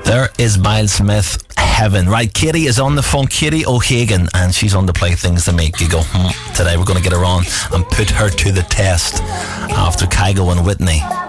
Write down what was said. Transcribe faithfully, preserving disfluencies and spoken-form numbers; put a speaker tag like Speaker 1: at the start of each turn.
Speaker 1: There is Miles Smith, Heaven. Right, Katie is on the phone, Katie O'Hagan, and she's on to play things to make you go, hmm. Today we're going to get her on and put her to the test after Kygo and Whitney.